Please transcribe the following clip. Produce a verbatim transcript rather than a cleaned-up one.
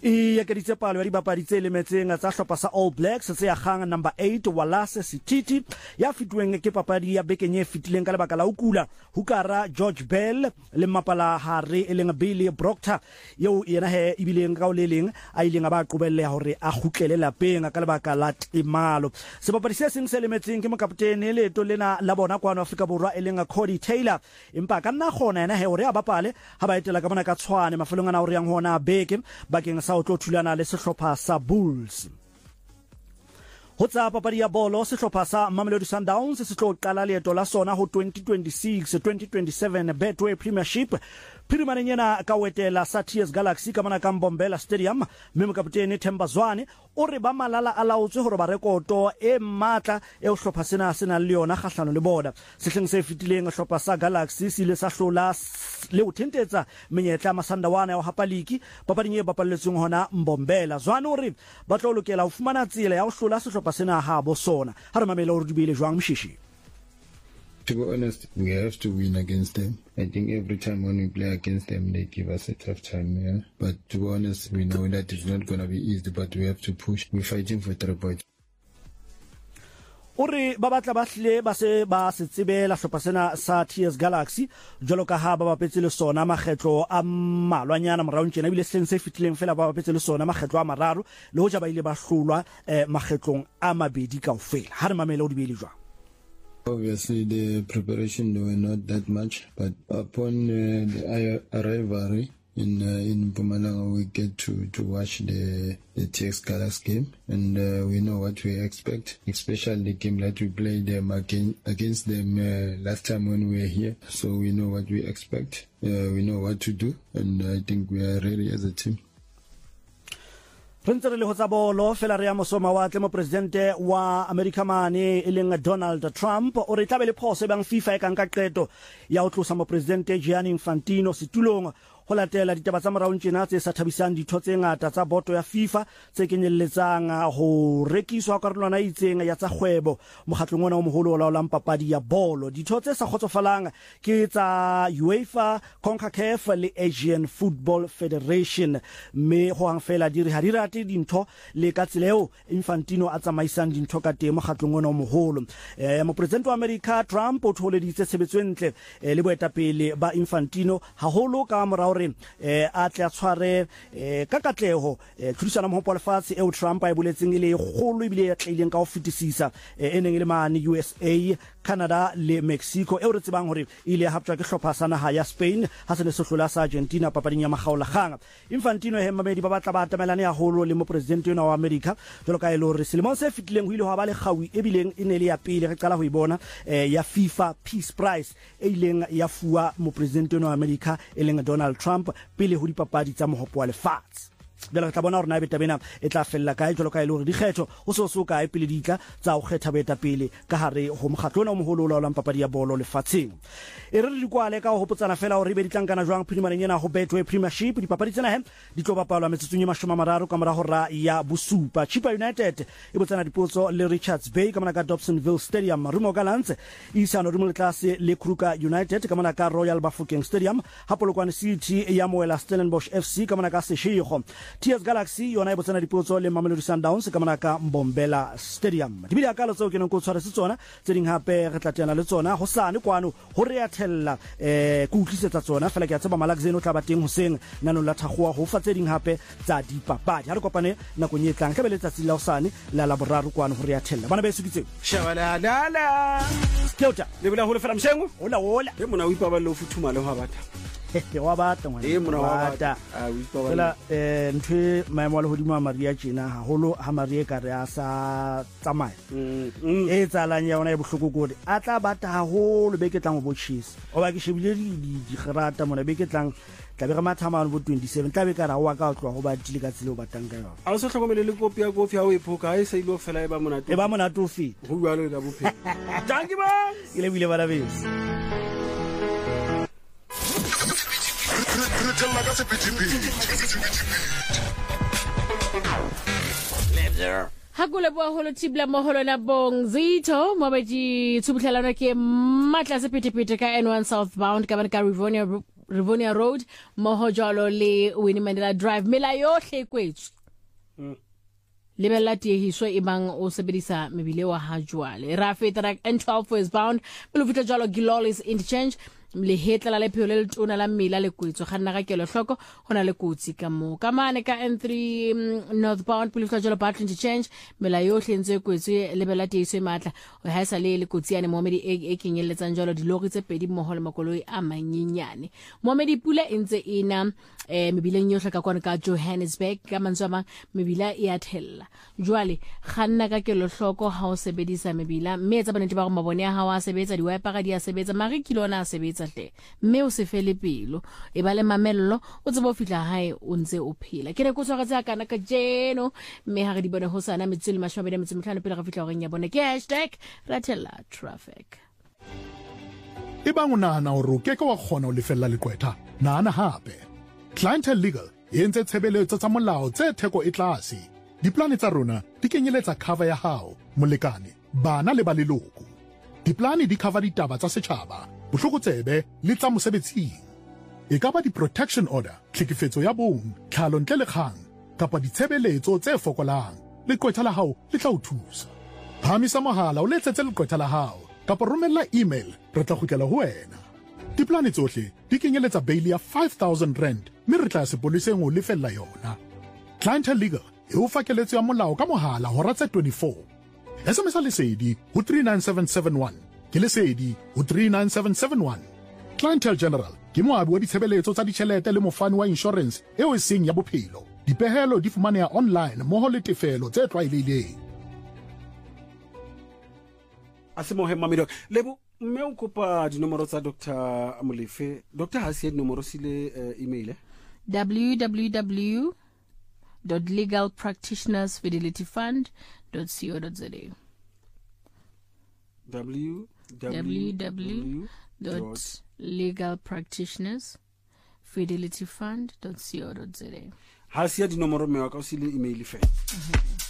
e ya keditse palo ya dibapadi tse lemetseng tsa hlopha sa All Blacks se ya gang number eight Wallace Sititi ya fitweng ke papadi ya bekenye fitileng ka lebaka la ukula hukara George Bell le mapala hare e leng Billy Proctor yo yena he ibileng ka o leleng a ileng ba qobelle hore a kgutlele lapeng ka lebaka la timalo sebapadi se seng se lemetseng ke mokaptene le to lena la bona kwano Afrika Borwa e leng Cody Taylor empa ka nna gona yena he hore a bapale ha ba etela ka bona ka tshwane mafelong ana hore yang hona beke bakeng sa o tlo thulana le sehlopha sa Bulls. Ho tsa papadi ya bolo sehlopha sa Mamelodi Sundowns se tlo qala leeto la sona ho twenty twenty-six twenty twenty-seven Betway Premiership Phirimaneng yena ka wetela sa T S Galaxy ka mana ka Mbombela Stadium mme mokaptene Themba Zwane o re ba malala a laotswe hore ba rekoto e matla e o hlopha sena sena le yona kgahlano le boda sehleng se fitileng hlopha sa Galaxy se ile sa hlola le o thentetsa menyetla masandawana ya ho hapa liki papading e bapalletsweng hona Mbombela Zwane o re ba tlo lokela ho fumana tsela ya ho hlola sehlopha sena ha bo sona ha re mamela hore dibile jwang mshishi. To be honest, we have to win against them. I think every time when we play against them, they give us a tough time, yeah. But to be honest, we know that it's not going to be easy, but we have to push. We're fighting for three points. Ore ba batla ba hle ba se ba se tsebela hlopha sena sa T S Galaxy jolo ka ha ba bapetse le sona makgetlo a malwanyana morao ntjena bile hleng se fitileng fela ba bapetse le sona makgetlo a mararo le ho ja ba ile ba hlolwa eh, makgetlong a mabedi kaofela ha re mamela o di bile jwa. Obviously, the preparation were not that much, but upon uh, the arrival in uh, in Mpumalanga, we get to, to watch the, the T X Galaxy game, and uh, we know what we expect, especially the game that we played them again, against them uh, last time when we were here. So we know what we expect, uh, we know what to do, and I think we are ready as a team. Rentsere le ho tsa bolo fela re ya mosoma wa tle mo presidente wa America mane e leng Donald Trump o re tlabe le phose bang FIFA e ka nka qeto ya ho tlosa mo presidente Gianni Infantino setulong ho latela ditaba tsa morao ntjena tse sa thabisang ditho tse ngata tsa boto ya FIFA tse kenyelletsang ho rekiswa karolwana itseng ya tsa kgwebo mokgatlong ona o moholo o laolang papadi ya bolo ditho tse sa khotsofalang ke tsa UEFA, CONCACAF le Asian Football Federation me ho ang fela di re ha di rate dintho le ka tseleo Infantino a tsamaisang dintho ka teng mokgatlong ona o moholo eh mo president wa America Trump o tholeditse tshebetswentle le boetapele ba Infantino haholo ka morao eh a tla tshware eh ka katleho tlhodisana mo ho lefatshe e o Trump a e boletseng ile kgolo ibile ya tlileng ka ho fetisisa eneng le mane U S A, Canada le Mexico e o re tsebang hore ile ya haptswa ke hlopha sa naha ya Spain ha se le sehlola sa Argentina papading ya magaola kgang. Infantino he mamedi ba batla ba atamelane ya holo le mo president yona wa America jalo ka ile hore selemo se fitileng ho ile ho ba le kgawi e bileng e ne le ya pele re qala ho ibona eh ya FIFA Peace Prize e ileng ya fuwa mo president yona wa America e leng Donald Trump pele ho dipapadi tsa mohopo wa lefatshe bela re tla bona hore na beta bena e tla fella kae jolo ka ile hore dikgetho o so so kae pele ditla tsa o kgetha beta pele ka hare ho mokgatlona o moholo o laolang papadi ya bolo lefatsheng e re di kwale ka ho hopotsana fela hore be ditlankana jwang Phirimaneng yena ho Betway Premiership dipapadi tsena he di tlo bapalwa metsotsong e mashome a mararo ka mora hora ya bosupa Chippa United e botsana dipotso le Richards Bay ka mona ka Dobsonville Stadium Rumo Gallants isano rumo le classe le Kruger United ka mona ka Royal Bafokeng Stadium Hapolokwane City ya Moela Stellenbosch F C ka mona ka Seshego T S Galaxy yona e botsana dipotso le Mamelodi Sundowns ka mona ka Mbombela Stadium dibile akalo tseo ke neng go tshwara se tsona tse ding hape re tla tena le tsona ho sane kwano ho re ya thella eh ku utlisetsa tsona fela ke a tseba malagazine o tla ba teng hoseng nanong la thakgoa ho fa tse ding hape tsa dipapadi ha re kopane nako nye tlang ke beletsa tsela hosane la la boraro kwano ho re ya thella bana ba esukitseng shabala dala keota le bula ho le fela mshengo hola hola e mona o ipa ba lo futhuma le ho batha ke wa batla ngwana e mona wa batha a o ipa ba eh ntwe maemo a le hodimo a Maria tjena haholo ha Maria ka re a sa tsamaya e tsalang ya ona e bohloko gode a tla bata haholo be ke tlang go botshisa o ba ke shebile di gerata mona be ke tlang tla be re mathamano bo twenty-seven tla be ka ra wa ka tloa go ba dile ka tsile o batang ka yona a o se hlokomele le kopi ya kofi ha o e phoka e sa ile o fela e ba mona e ba mona to fit go bua le la bophelo tanki ba ile bile bana bese Hakule bua holo tibla moholo na bong zito mwabeji tubuthalana ke matla se pete pete ka N one southbound ka ka Rivonia Rivonia Road moho jalo le Winnie Mandela Drive mela yohle kwetsu Mm. lebella tiehiso e bang o sebedisa mebile wa ha jwale ra feta N twelve westbound pele fita jalo Gilolis interchange le hetla la lepheo le tona la mmila le kwetso ga nna ga kelo hloko hona le kotsi ka mo ka mane ka N three um, northbound pele fita jalo Bartlett interchange mela yohle ntse kwetso lebella tiehiso e matla o ha isa le le kotsi ane Mohammed e kenyeletsang jalo dilori tse pedi mmoho le makoloi a manyenyane Mohammed pula entse ina eh mebileng yohle ka kwana ka Johannesburg ka mantswa mebila e a thella jwale ga nna ka kelo hloko ha o sebedisa mebila mme tsa banete ba go mabone a ha wa sebetsa di wiper ga di a sebetsa mari kilona a sebetsa hle mme o se fele pelo e ba le mamello o tsebo fitla hae o ntse o phela ke re go tswa ga kana ka jeno mme ha re di bone ho sana metsile mashobedi metsimtlhano pele ga fitla go nya bone ke hashtag ratella traffic e bang o nahana hore o keke wa kgona ho lefella leqwetha nahana hape Clientele Legal e entse tshebeletso tsa molao tse theko e tlase diplane tsa rona di kenyeletsa cover ya hao molekane bana le ba leloko diplane di cover ditaba tsa setjhaba bohlokotsebe le tsa mosebetsing e ka ba di-protection order tlhekefetso ya bong tlhalo ntle le kgang kapa ditshebeletso tse fokolang leqwetha la hao le tla o thusa phamisa mohala o letsetse leqwetha la hao kapa romella email re tla kgutlela ho wena diplane tsohle di kenyeletsa bail ya five thousand rand mme re tla sepoleseng o lefella yona Clientele Legal e o fa keletso ya molao ka mohala hora tse twenty-four S M S a lesedi ho three nine seven seven one ke lesedi ho three nine seven seven one Clientele General ke moabi wa ditshebeletso tsa ditjhelete le mofani wa insurance eo e seng ya bophelo dipehelo di fumaneha online moho le tefelo tse tlwaelehileng Asimohe Mamido lebo mme o kopa dinomoro tsa Doctor Molefe Doctor ha se dinomoro sile uh, email eh? w w w dot legal practitioners fidelity fund dot co dot za w w w dot legal practitioners fidelity fund dot co dot za ha se dinomoro me wa ka o sile email fe